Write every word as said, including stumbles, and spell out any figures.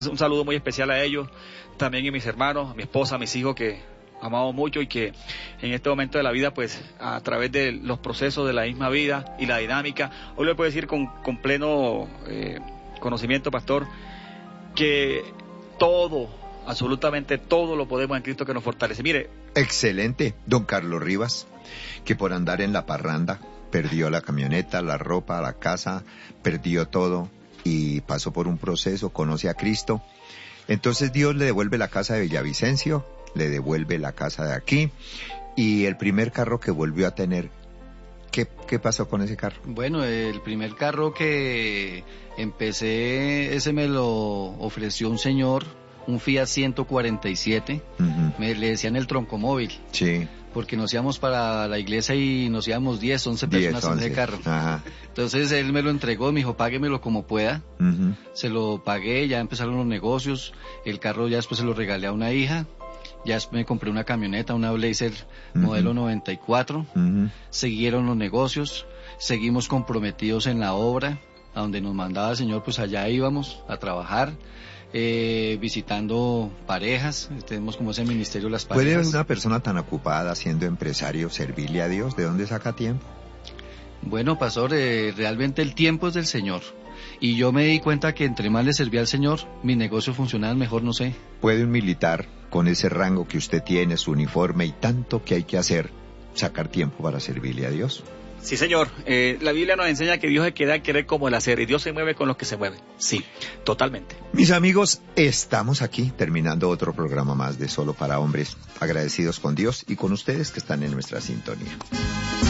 Un saludo muy especial a ellos, también a mis hermanos, a mi esposa, a mis hijos que amamos mucho y que en este momento de la vida, pues a través de los procesos de la misma vida y la dinámica, hoy le puedo decir con, con pleno eh, conocimiento, pastor, que todo, absolutamente todo lo podemos en Cristo que nos fortalece. Mire. Excelente, don Carlos Rivas, que por andar en la parranda perdió la camioneta, la ropa, la casa, perdió todo. Y pasó por un proceso, conoce a Cristo. Entonces Dios le devuelve la casa de Villavicencio, le devuelve la casa de aquí, y el primer carro que volvió a tener, ¿qué, qué pasó con ese carro? Bueno, el primer carro que empecé, ese me lo ofreció un señor, un Fiat ciento cuarenta y siete, uh-huh. me le decían el troncomóvil. Sí. Porque nos íbamos para la iglesia y nos íbamos diez, once personas en ese carro. Ajá. Entonces él me lo entregó, me dijo, páguemelo como pueda. Uh-huh. Se lo pagué, ya empezaron los negocios. El carro ya después se lo regalé a una hija. Ya después me compré una camioneta, una Blazer uh-huh. modelo noventa y cuatro. Uh-huh. Siguieron los negocios, seguimos comprometidos en la obra. A donde nos mandaba el Señor, pues allá íbamos a trabajar. Eh, visitando parejas, tenemos como ese ministerio de las parejas. ¿Puede una persona tan ocupada siendo empresario servirle a Dios? ¿De dónde saca tiempo? Bueno, pastor, eh, realmente el tiempo es del Señor. Y yo me di cuenta que entre más le servía al Señor, mi negocio funcionaba mejor, no sé. ¿Puede un militar, con ese rango que usted tiene, su uniforme y tanto que hay que hacer, sacar tiempo para servirle a Dios? Sí, señor. Eh, la Biblia nos enseña que Dios es que da a querer como el hacer, y Dios se mueve con los que se mueven. Sí, totalmente. Mis amigos, estamos aquí terminando otro programa más de Solo para Hombres, agradecidos con Dios y con ustedes que están en nuestra sintonía.